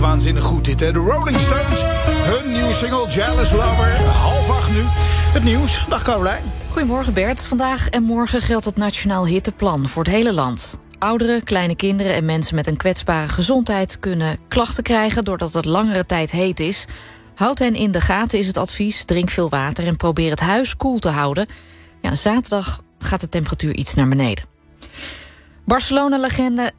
waanzinnig goed dit, hè? De Rolling Stones, hun nieuwe single Jealous Lover. 7:30 nu. Het nieuws. Dag Carolijn. Goedemorgen Bert. Vandaag en morgen geldt het Nationaal Hitteplan voor het hele land. Ouderen, kleine kinderen en mensen met een kwetsbare gezondheid kunnen klachten krijgen doordat het langere tijd heet is. Houd hen in de gaten is het advies. Drink veel water en probeer het huis koel te houden. Ja, zaterdag gaat de temperatuur iets naar beneden. Barcelona-legende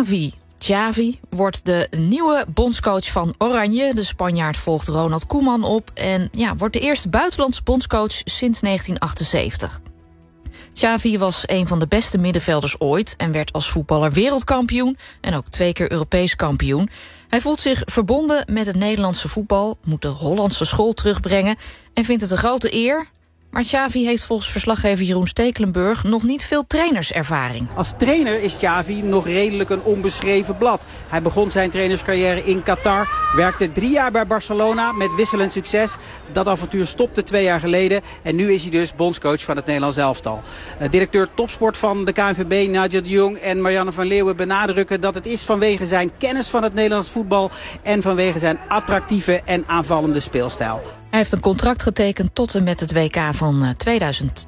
Xavi wordt de nieuwe bondscoach van Oranje. De Spanjaard volgt Ronald Koeman op en wordt de eerste buitenlandse bondscoach sinds 1978. Xavi was een van de beste middenvelders ooit en werd als voetballer wereldkampioen en ook 2 keer Europees kampioen. Hij voelt zich verbonden met het Nederlandse voetbal, moet de Hollandse school terugbrengen en vindt het een grote eer. Maar Xavi heeft volgens verslaggever Jeroen Stekelenburg nog niet veel trainerservaring. Als trainer is Xavi nog redelijk een onbeschreven blad. Hij begon zijn trainerscarrière in Qatar, werkte 3 jaar bij Barcelona met wisselend succes. Dat avontuur stopte 2 jaar geleden en nu is hij dus bondscoach van het Nederlands elftal. Directeur topsport van de KNVB, Nadja de Jong en Marianne van Leeuwen benadrukken dat het is vanwege zijn kennis van het Nederlands voetbal en vanwege zijn attractieve en aanvallende speelstijl. Hij heeft een contract getekend tot en met het WK van 2030.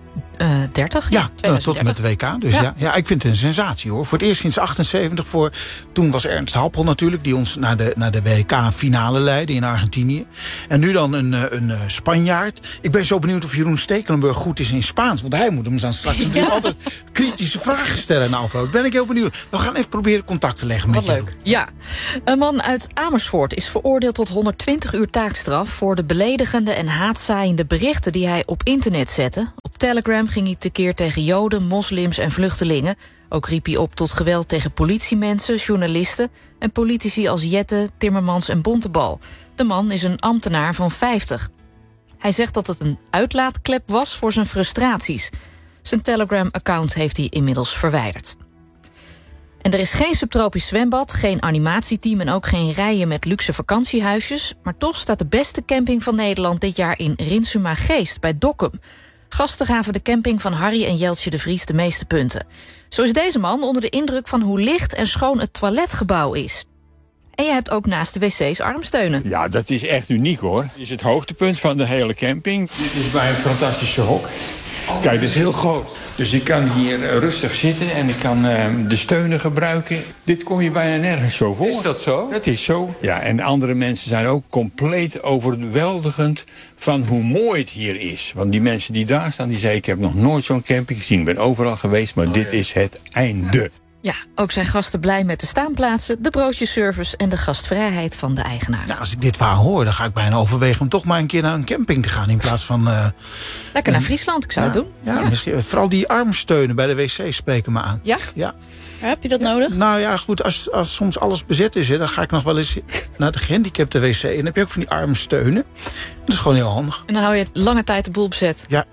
Ja, 2030. Tot en met de WK. Dus ja, ik vind het een sensatie hoor. Voor het eerst sinds 78. Toen was Ernst Happel natuurlijk, die ons naar de WK-finale leidde in Argentinië. En nu dan een Spanjaard. Ik ben zo benieuwd of Jeroen Stekelenburg goed is in Spaans. Want hij moet hem dan straks natuurlijk altijd kritische vragen stellen na afloop. Ben ik heel benieuwd. We gaan even proberen contact te leggen met Jeroen. Wat leuk. Ja. Een man uit Amersfoort is veroordeeld tot 120 uur taakstraf voor de beledigende en haatzaaiende berichten die hij op internet zette. Op Telegram ging hij tekeer tegen Joden, moslims en vluchtelingen. Ook riep hij op tot geweld tegen politiemensen, journalisten en politici als Jette, Timmermans en Bontebal. De man is een ambtenaar van 50. Hij zegt dat het een uitlaatklep was voor zijn frustraties. Zijn Telegram-account heeft hij inmiddels verwijderd. En er is geen subtropisch zwembad, geen animatieteam en ook geen rijen met luxe vakantiehuisjes. Maar toch staat de beste camping van Nederland dit jaar in Rinsuma-Geest bij Dokkum. Gasten gaven de camping van Harry en Jeltje de Vries de meeste punten. Zo is deze man onder de indruk van hoe licht en schoon het toiletgebouw is. En je hebt ook naast de wc's armsteunen. Ja, dat is echt uniek hoor. Het is het hoogtepunt van de hele camping. Dit is bij een fantastische hok. Kijk, dit is heel groot. Dus ik kan hier rustig zitten en ik kan de steunen gebruiken. Dit kom je bijna nergens zo voor. Is dat zo? Dat is zo. Ja, en andere mensen zijn ook compleet overweldigend van hoe mooi het hier is. Want die mensen die daar staan, die zeggen, ik heb nog nooit zo'n camping gezien. Ik ben overal geweest, maar dit is het einde. Ja, ook zijn gasten blij met de staanplaatsen, de broodjeservice en de gastvrijheid van de eigenaar. Nou, als ik dit verhaal hoor, dan ga ik bijna overwegen om toch maar een keer naar een camping te gaan in plaats van... Lekker naar Friesland, ik zou het doen. Ja, misschien, vooral die armsteunen bij de wc's spreken me aan. Ja? Ja. Heb je dat nodig? Nou ja, goed, als soms alles bezet is, dan ga ik nog wel eens naar de gehandicapte wc. En dan heb je ook van die armsteunen. Dat is gewoon heel handig. En dan hou je lange tijd de boel bezet. Ja.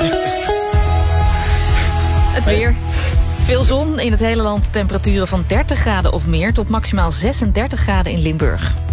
Het weer. Veel zon, in het hele land temperaturen van 30 graden of meer tot maximaal 36 graden in Limburg.